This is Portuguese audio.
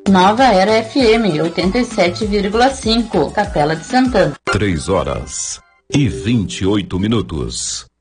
Nova Era FM 87,5, Capela de Santana. 3 horas e 28 minutos.